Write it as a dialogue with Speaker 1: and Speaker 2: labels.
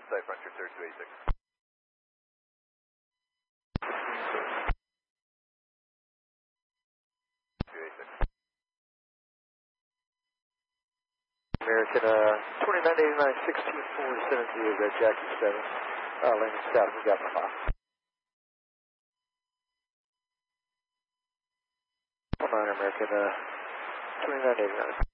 Speaker 1: Side Frontier 3286.
Speaker 2: American 2989 16470 is Jackie 7, landing south of Gapa. American 2989.